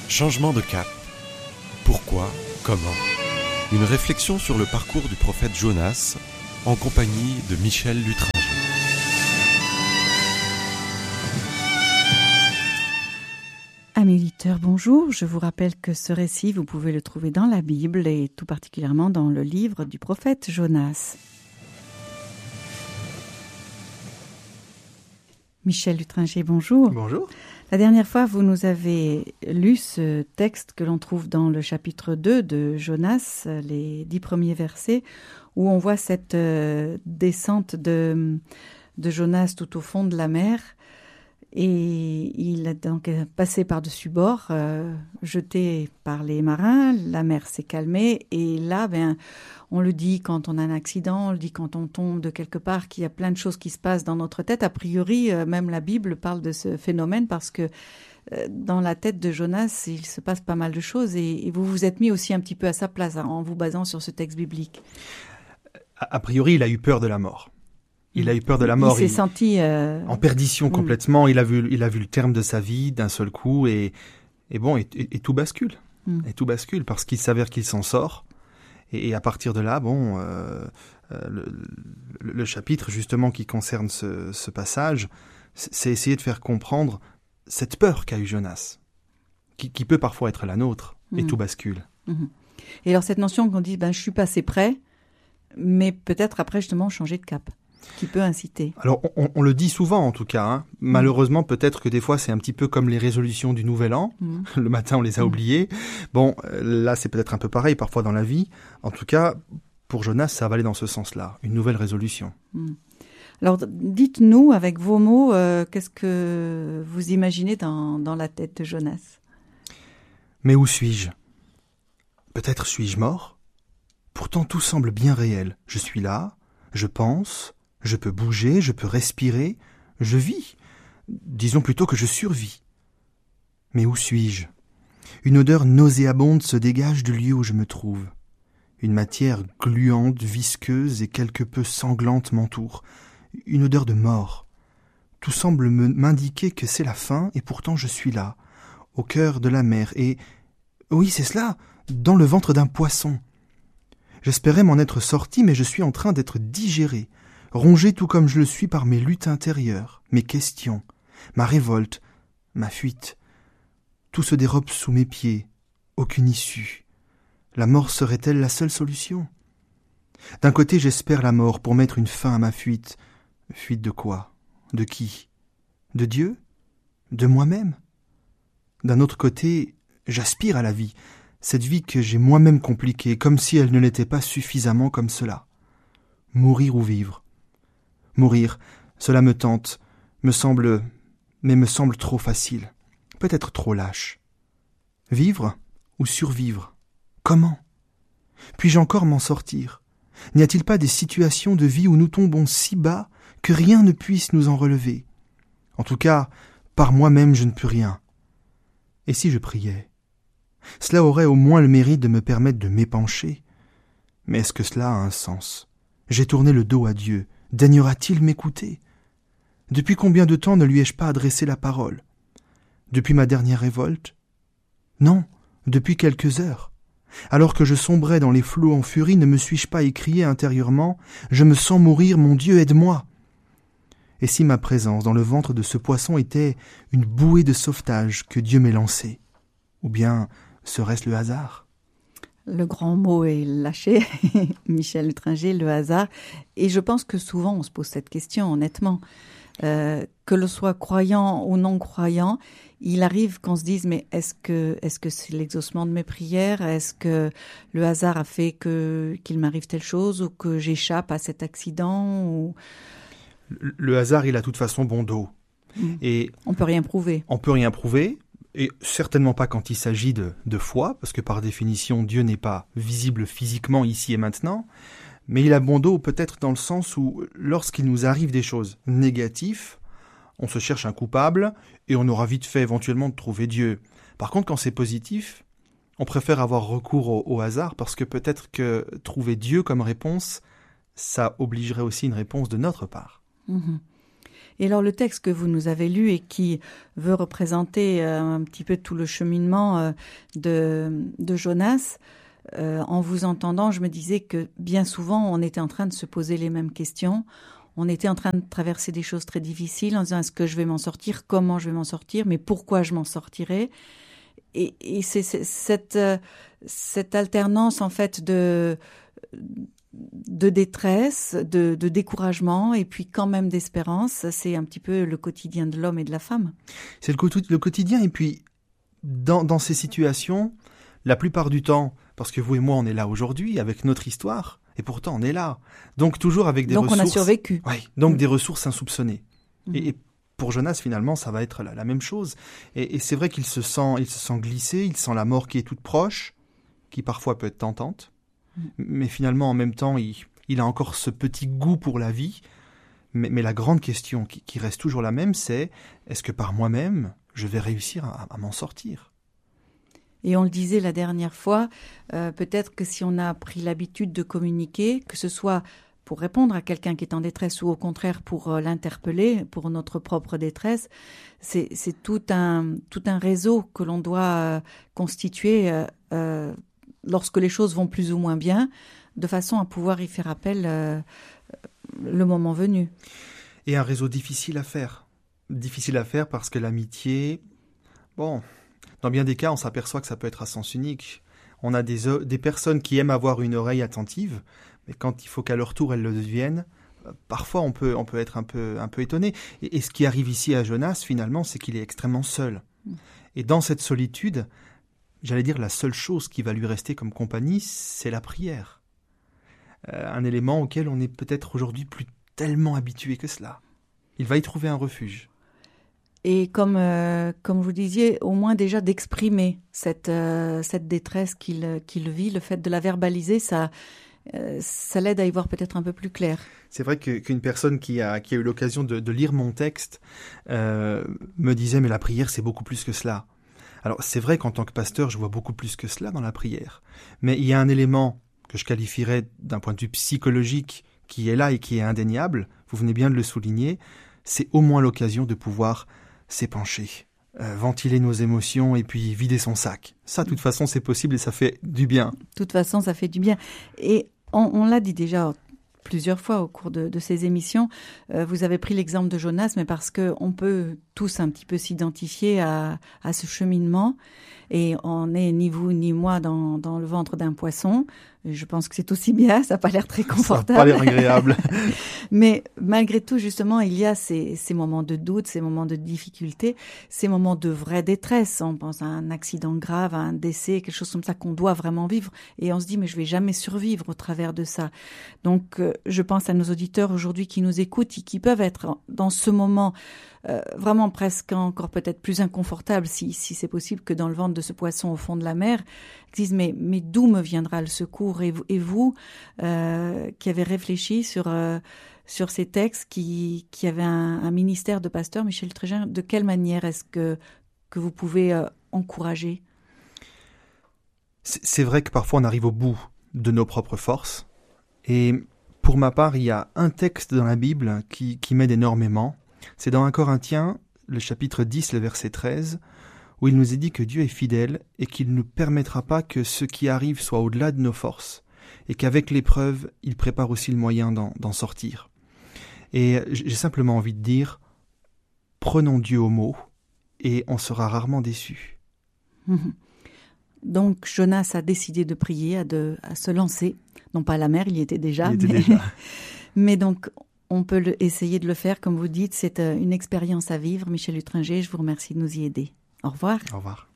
Changement de cap. Pourquoi ? Comment ? Une réflexion sur le parcours du prophète Jonas en compagnie de Michel Lutringer. Amis auditeurs, bonjour. Je vous rappelle que ce récit, vous pouvez le trouver dans la Bible et tout particulièrement dans le livre du prophète Jonas. Michel Lutringer, bonjour. Bonjour. La dernière fois, vous nous avez lu ce texte que l'on trouve dans le chapitre 2 de Jonas, les 10 premiers versets, où on voit cette descente de Jonas tout au fond de la mer. Et il est donc passé par-dessus bord, jeté par les marins, la mer s'est calmée et là, on le dit quand on a un accident, on le dit quand on tombe de quelque part, qu'il y a plein de choses qui se passent dans notre tête. A priori, même la Bible parle de ce phénomène parce que dans la tête de Jonas, il se passe pas mal de choses et vous vous êtes mis aussi un petit peu à sa place en vous basant sur ce texte biblique. A priori, il a eu peur de la mort. Il a eu peur de la mort. Il s'est senti en perdition complètement. Il a vu le terme de sa vie d'un seul coup et tout bascule. Et tout bascule parce qu'il s'avère qu'il s'en sort. Et à partir de là, le chapitre justement qui concerne ce passage, c'est essayer de faire comprendre cette peur qu'a eu Jonas, qui peut parfois être la nôtre. Et tout bascule. Et alors cette notion qu'on dit, je suis passé près, mais peut-être après justement changer de cap. Qui peut inciter. Alors, on le dit souvent en tout cas. Malheureusement, peut-être que des fois, c'est un petit peu comme les résolutions du Nouvel An. Le matin, on les a oubliées. Bon, là, c'est peut-être un peu pareil parfois dans la vie. En tout cas, pour Jonas, ça va aller dans ce sens-là. Une nouvelle résolution. Alors, dites-nous, avec vos mots, qu'est-ce que vous imaginez dans la tête de Jonas ? Mais où suis-je ? Peut-être suis-je mort ? Pourtant, tout semble bien réel. Je suis là, je pense... Je peux bouger, je peux respirer, je vis. Disons plutôt que je survis. Mais où suis-je ? Une odeur nauséabonde se dégage du lieu où je me trouve. Une matière gluante, visqueuse et quelque peu sanglante m'entoure. Une odeur de mort. Tout semble m'indiquer que c'est la fin et pourtant je suis là, au cœur de la mer et... Oui, c'est cela, dans le ventre d'un poisson. J'espérais m'en être sorti, mais je suis en train d'être digéré. Rongé tout comme je le suis par mes luttes intérieures, mes questions, ma révolte, ma fuite. Tout se dérobe sous mes pieds, aucune issue. La mort serait-elle la seule solution ? D'un côté, j'espère la mort pour mettre une fin à ma fuite. Fuite de quoi ? De qui ? De Dieu ? De moi-même ? D'un autre côté, j'aspire à la vie, cette vie que j'ai moi-même compliquée, comme si elle ne l'était pas suffisamment comme cela. Mourir ou vivre ? Mourir, cela me tente, me semble trop facile, peut-être trop lâche. Vivre ou survivre ? Comment ? Puis-je encore m'en sortir ? N'y a-t-il pas des situations de vie où nous tombons si bas que rien ne puisse nous en relever ? En tout cas, par moi-même je ne peux rien. Et si je priais ? Cela aurait au moins le mérite de me permettre de m'épancher. Mais est-ce que cela a un sens ? J'ai tourné le dos à Dieu. Daignera-t-il m'écouter ? Depuis combien de temps ne lui ai-je pas adressé la parole ? Depuis ma dernière révolte ? Non, depuis quelques heures. Alors que je sombrais dans les flots en furie, ne me suis-je pas écrié intérieurement « Je me sens mourir, mon Dieu, aide-moi » ? Et si ma présence dans le ventre de ce poisson était une bouée de sauvetage que Dieu m'ait lancée ? Ou bien serait-ce le hasard ? Le grand mot est lâché, Michel Lutringer, le hasard. Et je pense que souvent on se pose cette question, honnêtement. Que l'on soit croyant ou non croyant, il arrive qu'on se dise mais est-ce que c'est l'exaucement de mes prières ? Est-ce que le hasard a fait qu'il m'arrive telle chose ou que j'échappe à cet accident ou... Le hasard, il a de toute façon bon dos. Et on peut rien prouver. On peut rien prouver. Et certainement pas quand il s'agit de foi, parce que par définition, Dieu n'est pas visible physiquement ici et maintenant, mais il a bon dos peut-être dans le sens où, lorsqu'il nous arrive des choses négatives, on se cherche un coupable et on aura vite fait éventuellement de trouver Dieu. Par contre, quand c'est positif, on préfère avoir recours au hasard, parce que peut-être que trouver Dieu comme réponse, ça obligerait aussi une réponse de notre part. Et alors le texte que vous nous avez lu et qui veut représenter un petit peu tout le cheminement de Jonas, en vous entendant, je me disais que bien souvent on était en train de se poser les mêmes questions. On était en train de traverser des choses très difficiles en disant est-ce que je vais m'en sortir, comment je vais m'en sortir, mais pourquoi je m'en sortirai. Et c'est cette alternance en fait de détresse, de découragement et puis quand même d'espérance. C'est un petit peu le quotidien de l'homme et de la femme. C'est le quotidien et puis dans ces situations, la plupart du temps, parce que vous et moi on est là aujourd'hui avec notre histoire et pourtant on est là. Donc toujours avec des ressources. Donc on a survécu. Oui, donc des ressources insoupçonnées. Et pour Jonas, finalement, ça va être la même chose. Et c'est vrai qu'il se sent glissé, il sent la mort qui est toute proche, qui parfois peut être tentante. Mais finalement, en même temps, il a encore ce petit goût pour la vie. Mais la grande question qui reste toujours la même, c'est est-ce que par moi-même, je vais réussir à m'en sortir ? Et on le disait la dernière fois, peut-être que si on a pris l'habitude de communiquer, que ce soit pour répondre à quelqu'un qui est en détresse ou au contraire pour l'interpeller, pour notre propre détresse, c'est tout un réseau que l'on doit constituer lorsque les choses vont plus ou moins bien, de façon à pouvoir y faire appel le moment venu. Et un réseau difficile à faire. Difficile à faire parce que l'amitié, dans bien des cas, on s'aperçoit que ça peut être à sens unique. On a des personnes qui aiment avoir une oreille attentive, mais quand il faut qu'à leur tour elles le deviennent, parfois on peut être un peu étonné. Et ce qui arrive ici à Jonas, finalement, c'est qu'il est extrêmement seul. Et dans cette solitude, j'allais dire la seule chose qui va lui rester comme compagnie, c'est la prière. Un élément auquel on est peut-être aujourd'hui plus tellement habitué que cela. Il va y trouver un refuge. Et comme vous disiez, au moins déjà d'exprimer cette détresse qu'il vit, le fait de la verbaliser, ça l'aide à y voir peut-être un peu plus clair. C'est vrai qu'une personne qui a eu l'occasion de lire mon texte me disait « mais la prière, c'est beaucoup plus que cela ». Alors c'est vrai qu'en tant que pasteur, je vois beaucoup plus que cela dans la prière. Mais il y a un élément que je qualifierais d'un point de vue psychologique qui est là et qui est indéniable, vous venez bien de le souligner, c'est au moins l'occasion de pouvoir s'épancher, ventiler nos émotions et puis vider son sac. Ça, de toute façon, c'est possible et ça fait du bien. De toute façon, ça fait du bien. Et on l'a dit déjà plusieurs fois au cours de ces émissions, vous avez pris l'exemple de Jonas, mais parce qu'on peut tous un petit peu s'identifier à ce cheminement. Et on n'est ni vous ni moi dans le ventre d'un poisson. Je pense que c'est aussi bien, ça n'a pas l'air très confortable. Ça n'a pas l'air agréable. Mais malgré tout, justement, il y a ces moments de doute, ces moments de difficulté, ces moments de vraie détresse. On pense à un accident grave, à un décès, quelque chose comme ça qu'on doit vraiment vivre. Et on se dit, mais je vais jamais survivre au travers de ça. Donc, je pense à nos auditeurs aujourd'hui qui nous écoutent et qui peuvent être dans ce moment vraiment presque encore peut-être plus inconfortable, si c'est possible, que dans le ventre de ce poisson au fond de la mer, qui disent mais d'où me viendra le secours? Et vous qui avez réfléchi sur ces textes, qui avaient un ministère de pasteur, Michel Trégin, de quelle manière est-ce que vous pouvez encourager? C'est vrai que parfois on arrive au bout de nos propres forces. Et pour ma part, il y a un texte dans la Bible qui m'aide énormément. C'est dans 1 Corinthiens, le chapitre 10, le verset 13, où il nous est dit que Dieu est fidèle et qu'il ne permettra pas que ce qui arrive soit au-delà de nos forces, et qu'avec l'épreuve, il prépare aussi le moyen d'en sortir. Et j'ai simplement envie de dire, prenons Dieu au mot, et on sera rarement déçus. Donc Jonas a décidé de prier, à se lancer, non pas à la mer, il y était déjà, mais donc on peut essayer de le faire, comme vous dites, c'est une expérience à vivre. Michel Hutringer, je vous remercie de nous y aider. Au revoir. Au revoir.